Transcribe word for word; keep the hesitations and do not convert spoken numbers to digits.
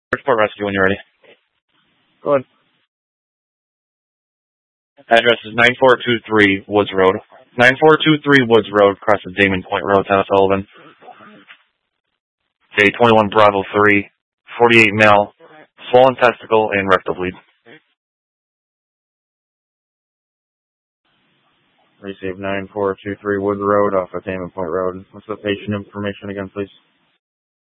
Report rescue when you're ready. Go ahead. Address is nine four two three Woods Road. nine four two three Woods Road, across the Damon Point Road, Town of Sullivan. Day twenty-one Bravo three, forty-eight male, swollen testicle and rectal bleed. Receive nine four two three Woods Road off of Damon Point Road. What's the patient information again, please?